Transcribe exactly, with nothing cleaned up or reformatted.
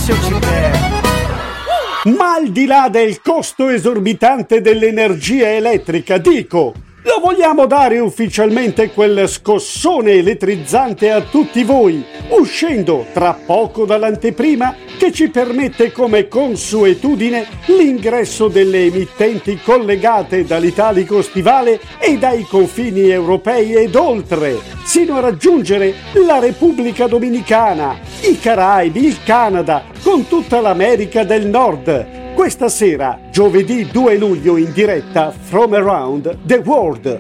spazio ci credo. Ma al di là del costo esorbitante dell'energia elettrica, dico, lo vogliamo dare ufficialmente quel scossone elettrizzante a tutti voi, uscendo tra poco dall'anteprima che ci permette come consuetudine l'ingresso delle emittenti collegate dall'Italico Stivale e dai confini europei ed oltre, sino a raggiungere la Repubblica Dominicana, i Caraibi, il Canada, con tutta l'America del Nord. Questa sera, giovedì due luglio, in diretta From Around the World.